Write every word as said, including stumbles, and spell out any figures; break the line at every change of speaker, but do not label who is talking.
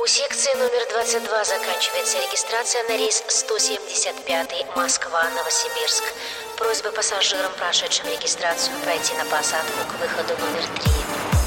У секции номер двадцать два заканчивается регистрация на рейс сто семьдесят пять Москва-Новосибирск. Просьба пассажирам, прошедшим регистрацию, пройти на посадку к выходу номер три.